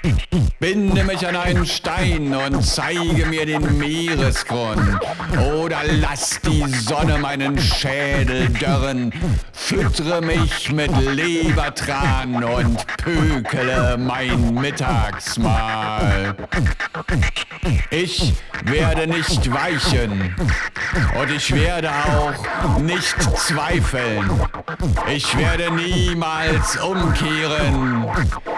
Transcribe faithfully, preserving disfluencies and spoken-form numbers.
Binde mich an einen Stein und zeige mir den Meeresgrund. Oder lass die Sonne meinen Schädel dörren. Füttere mich mit Lebertran und pökele mein Mittagsmahl. Ich werde nicht weichen und ich werde auch nicht zweifeln. Ich werde niemals umkehren.